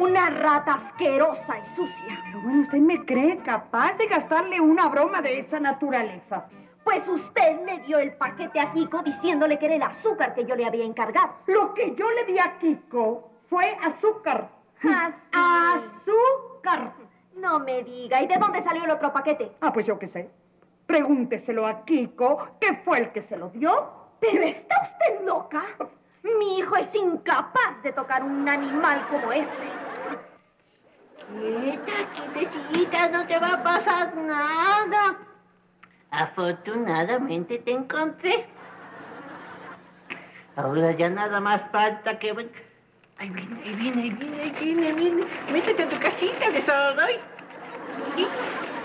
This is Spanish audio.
Una rata asquerosa y sucia. Pero bueno, ¿usted me cree capaz de gastarle una broma de esa naturaleza? Pues usted le dio el paquete a Kiko diciéndole que era el azúcar que yo le había encargado. Lo que yo le di a Kiko fue azúcar. ¿Ah, sí? ¡Azúcar! No me diga. ¿Y de dónde salió el otro paquete? Ah, pues yo qué sé. Pregúnteselo a Kiko, que fue el que se lo dio. ¿Pero está usted loca? Mi hijo es incapaz de tocar un animal como ese. Quietecita, no te va a pasar nada. Afortunadamente te encontré. Ahora ya nada más falta que... Ahí viene. Métete a tu casita, que solo doy. ¿Sí?